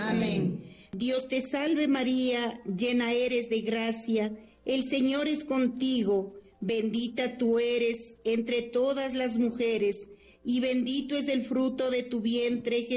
Amén. Dios te salve María, llena eres de gracia, el Señor es contigo, bendita tú eres entre todas las mujeres, y bendito es el fruto de tu vientre, Jesús.